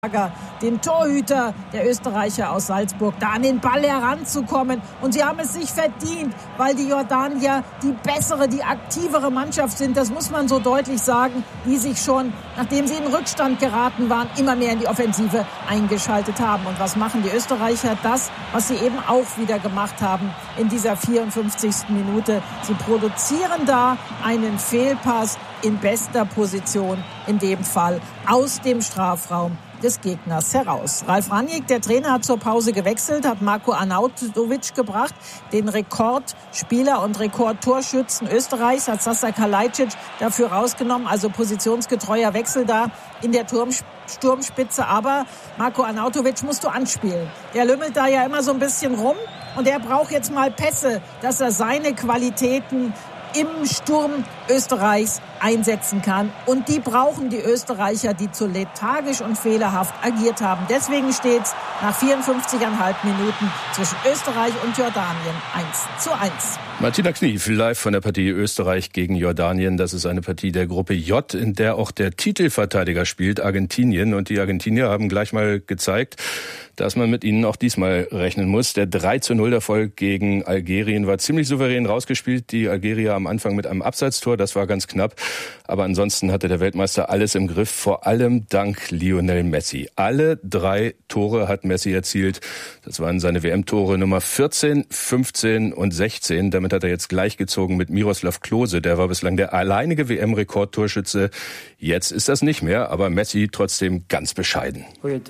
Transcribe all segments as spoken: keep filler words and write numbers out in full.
den Torhüter der Österreicher aus Salzburg, da an den Ball heranzukommen. Und sie haben es sich verdient, weil die Jordanier die bessere, die aktivere Mannschaft sind. Das muss man so deutlich sagen, die sich schon, nachdem sie in Rückstand geraten waren, immer mehr in die Offensive eingeschaltet haben. Und was machen die Österreicher? Das, was sie eben auch wieder gemacht haben in dieser vierundfünfzigsten Minute. Sie produzieren da einen Fehlpass in bester Position, in dem Fall aus dem Strafraum des Gegners heraus. Ralf Rangnick, der Trainer, hat zur Pause gewechselt, hat Marko Arnautovic gebracht, den Rekordspieler und Rekordtorschützen Österreichs, hat Sasa Kalajdzic dafür rausgenommen, also positionsgetreuer Wechsel da in der Turm, Sturmspitze. Aber Marko Arnautovic musst du anspielen. Der lümmelt da ja immer so ein bisschen rum und er braucht jetzt mal Pässe, dass er seine Qualitäten im Sturm Österreichs einsetzen kann. Und die brauchen die Österreicher, die zu lethargisch und fehlerhaft agiert haben. Deswegen steht es nach vierundfünfzig Komma fünf Minuten zwischen Österreich und Jordanien eins zu eins. Martina Knief, live von der Partie Österreich gegen Jordanien. Das ist eine Partie der Gruppe J, in der auch der Titelverteidiger spielt, Argentinien. Und die Argentinier haben gleich mal gezeigt, dass man mit ihnen auch diesmal rechnen muss. Der drei zu null Erfolg gegen Algerien war ziemlich souverän rausgespielt. Die Algerier am Anfang mit einem Abseitstor, das war ganz knapp. Aber ansonsten hatte der Weltmeister alles im Griff, vor allem dank Lionel Messi. Alle drei Tore hat Messi erzielt. Das waren seine W M-Tore Nummer vierzehn, fünfzehn und sechzehn. Damit hat er jetzt gleichgezogen mit Miroslav Klose. Der war bislang der alleinige W M-Rekordtorschütze. Jetzt ist das nicht mehr, aber Messi trotzdem ganz bescheiden.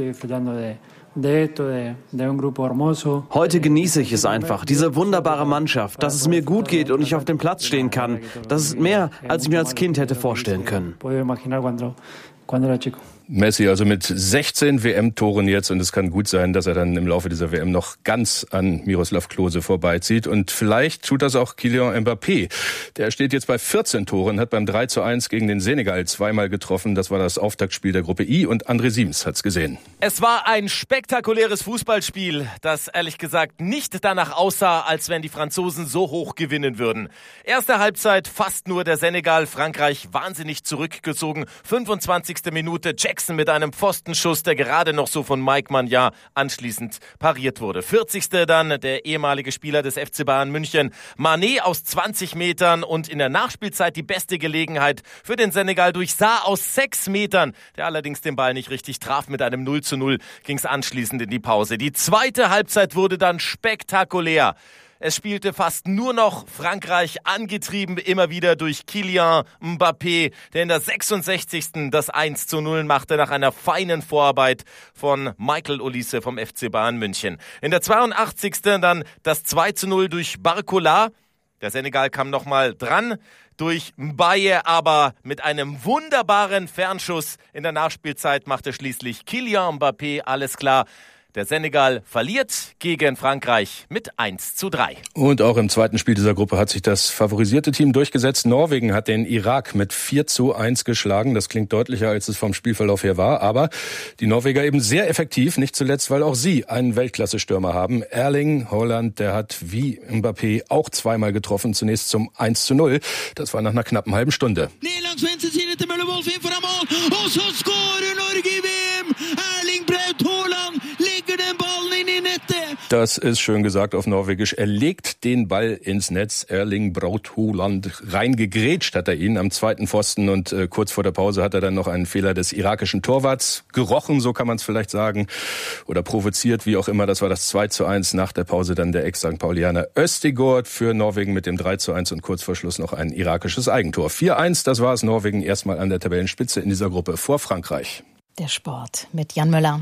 Heute genieße ich es einfach, diese wunderbare Mannschaft, dass es mir gut geht und ich auf dem Platz stehen kann. Das ist mehr, als ich mir als Kind hätte vorstellen können. Messi also mit sechzehn W M-Toren jetzt, und es kann gut sein, dass er dann im Laufe dieser W M noch ganz an Miroslav Klose vorbeizieht. Und vielleicht tut das auch Kylian Mbappé. Der steht jetzt bei vierzehn Toren, hat beim drei zu eins gegen den Senegal zweimal getroffen. Das war das Auftaktspiel der Gruppe I und André Siems hat's gesehen. Es war ein spektakuläres Fußballspiel, das ehrlich gesagt nicht danach aussah, als wenn die Franzosen so hoch gewinnen würden. Erste Halbzeit fast nur der Senegal, Frankreich wahnsinnig zurückgezogen. fünfundzwanzigste Minute Jackson mit einem Pfostenschuss, der gerade noch so von Mike Maignan anschließend pariert wurde. vierzigste dann der ehemalige Spieler des F C Bayern München, Mané aus zwanzig Metern, und in der Nachspielzeit die beste Gelegenheit für den Senegal durch Sarr aus sechs Metern, der allerdings den Ball nicht richtig traf. Mit einem null zu null ging es anschließend in die Pause. Die zweite Halbzeit wurde dann spektakulär. Es spielte fast nur noch Frankreich, angetrieben immer wieder durch Kylian Mbappé, der in der sechsundsechzigsten das eins zu null machte nach einer feinen Vorarbeit von Michael Olise vom F C Bayern München. In der zweiundachtzigsten dann das zwei zu null durch Barcola. Der Senegal kam nochmal dran durch Mbaye, aber mit einem wunderbaren Fernschuss in der Nachspielzeit machte schließlich Kylian Mbappé alles klar. Der Senegal verliert gegen Frankreich mit eins zu drei. Und auch im zweiten Spiel dieser Gruppe hat sich das favorisierte Team durchgesetzt. Norwegen hat den Irak mit vier zu eins geschlagen. Das klingt deutlicher, als es vom Spielverlauf her war. Aber die Norweger eben sehr effektiv, nicht zuletzt, weil auch sie einen Weltklasse-Stürmer haben. Erling Haaland, der hat wie Mbappé auch zweimal getroffen. Zunächst zum eins zu null. Das war nach einer knappen halben Stunde. Das ist schön gesagt auf Norwegisch. Er legt den Ball ins Netz. Erling Braut Haaland, reingegrätscht hat er ihn am zweiten Pfosten, und äh, kurz vor der Pause hat er dann noch einen Fehler des irakischen Torwarts gerochen, so kann man es vielleicht sagen, oder provoziert, wie auch immer. Das war das zwei zu eins. Nach der Pause dann der Ex-Sankt Paulianer Østigård für Norwegen mit dem drei zu eins und kurz vor Schluss noch ein irakisches Eigentor. vier eins, das war es. Norwegen erstmal an der Tabellenspitze in dieser Gruppe vor Frankreich. Der Sport mit Jan Müller.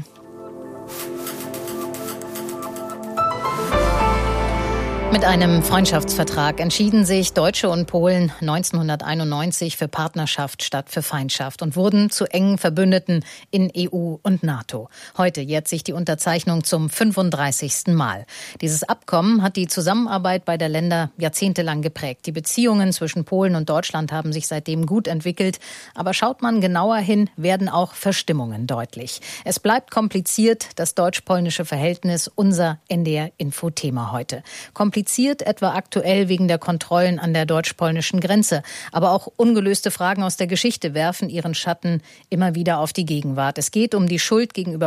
Mit einem Freundschaftsvertrag entschieden sich Deutsche und Polen neunzehnhunderteinundneunzig für Partnerschaft statt für Feindschaft und wurden zu engen Verbündeten in E U und NATO. Heute jährt sich die Unterzeichnung zum fünfunddreißigsten Mal. Dieses Abkommen hat die Zusammenarbeit beider Länder jahrzehntelang geprägt. Die Beziehungen zwischen Polen und Deutschland haben sich seitdem gut entwickelt. Aber schaut man genauer hin, werden auch Verstimmungen deutlich. Es bleibt kompliziert, das deutsch-polnische Verhältnis, unser N D R-Info-Thema heute. Kompliziert etwa aktuell wegen der Kontrollen an der deutsch-polnischen Grenze. Aber auch ungelöste Fragen aus der Geschichte werfen ihren Schatten immer wieder auf die Gegenwart. Es geht um die Schuld gegenüber